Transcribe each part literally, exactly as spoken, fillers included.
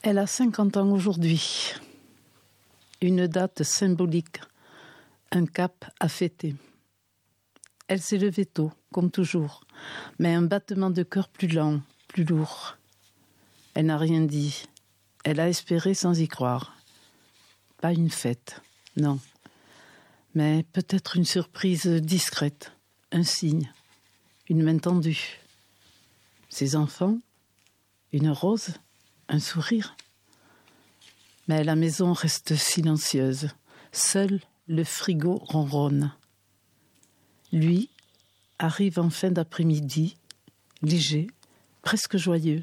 Elle a cinquante ans aujourd'hui. Une date symbolique, un cap à fêter. Elle s'est levée tôt, comme toujours, mais un battement de cœur plus lent, plus lourd. Elle n'a rien dit. Elle a espéré sans y croire. Pas une fête, non. Mais peut-être une surprise discrète, un signe, une main tendue. Ses enfants, une rose, un sourire. Mais la maison reste silencieuse. Seul le frigo ronronne. Lui arrive en fin d'après-midi, léger, presque joyeux.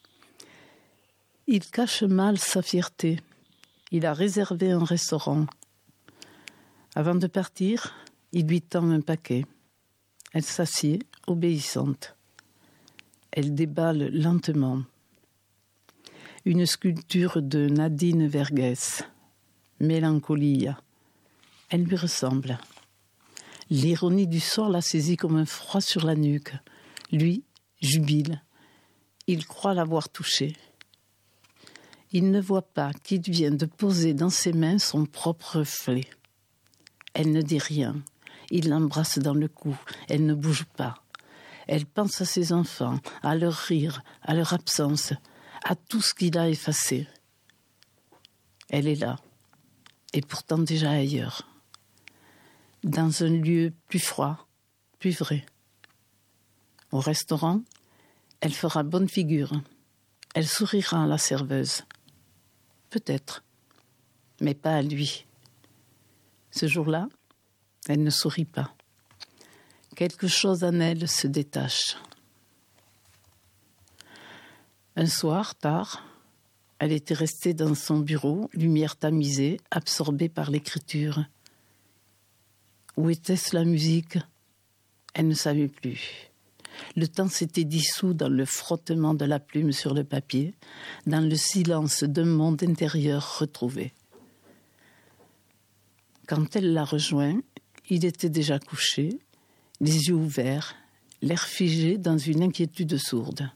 Il cache mal sa fierté. Il a réservé un restaurant. Avant de partir, il lui tend un paquet. Elle s'assied, obéissante. Elle déballe lentement. Une sculpture de Nadine Vergès. Mélancolia. Elle lui ressemble. L'ironie du sort l'a saisie comme un froid sur la nuque. Lui jubile. Il croit l'avoir touchée. Il ne voit pas qu'il vient de poser dans ses mains son propre reflet. Elle ne dit rien. Il l'embrasse dans le cou. Elle ne bouge pas. Elle pense à ses enfants, à leur rire, à leur absence, à tout ce qu'il a effacé. Elle est là, et pourtant déjà ailleurs. Dans un lieu plus froid, plus vrai. Au restaurant, elle fera bonne figure. Elle sourira à la serveuse. Peut-être, mais pas à lui. Ce jour-là, elle ne sourit pas. Quelque chose en elle se détache. Un soir, tard, elle était restée dans son bureau, lumière tamisée, absorbée par l'écriture. Où était-ce la musique ? Elle ne savait plus. Le temps s'était dissous dans le frottement de la plume sur le papier, dans le silence d'un monde intérieur retrouvé. Quand elle l'a rejoint, il était déjà couché, les yeux ouverts, l'air figé dans une inquiétude sourde.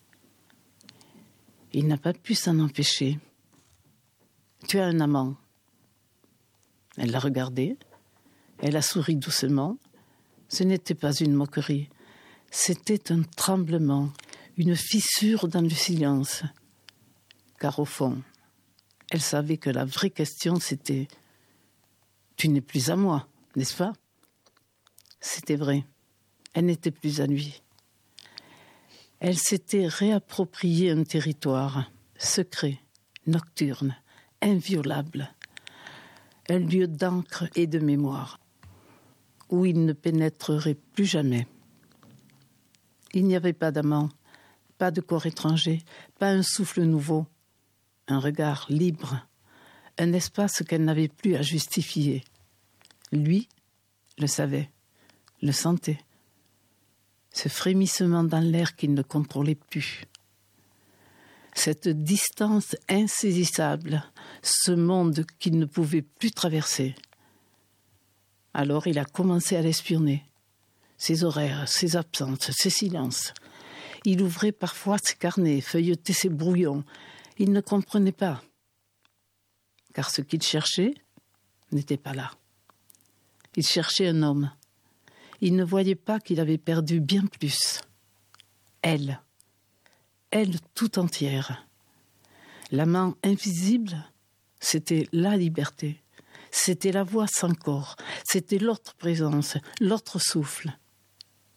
Il n'a pas pu s'en empêcher. « Tu as un amant ?» Elle l'a regardé. Elle a souri doucement. Ce n'était pas une moquerie. C'était un tremblement, une fissure dans le silence. Car au fond, elle savait que la vraie question, c'était « Tu n'es plus à moi, n'est-ce pas ?» C'était vrai. Elle n'était plus à lui. Elle s'était réapproprié un territoire secret, nocturne, inviolable. Un lieu d'encre et de mémoire, où il ne pénétrerait plus jamais. Il n'y avait pas d'amant, pas de corps étranger, pas un souffle nouveau, un regard libre, un espace qu'elle n'avait plus à justifier. Lui le savait, le sentait. Ce frémissement dans l'air qu'il ne contrôlait plus. Cette distance insaisissable, ce monde qu'il ne pouvait plus traverser. Alors il a commencé à l'espionner. Ses horaires, ses absences, ses silences. Il ouvrait parfois ses carnets, feuilletait ses brouillons. Il ne comprenait pas. Car ce qu'il cherchait n'était pas là. Il cherchait un homme. Il ne voyait pas qu'il avait perdu bien plus. Elle. Elle tout entière. L'amant invisible, c'était la liberté. C'était la voix sans corps. C'était l'autre présence, l'autre souffle.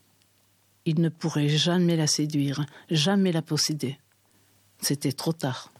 Il ne pourrait jamais la séduire, jamais la posséder. C'était trop tard.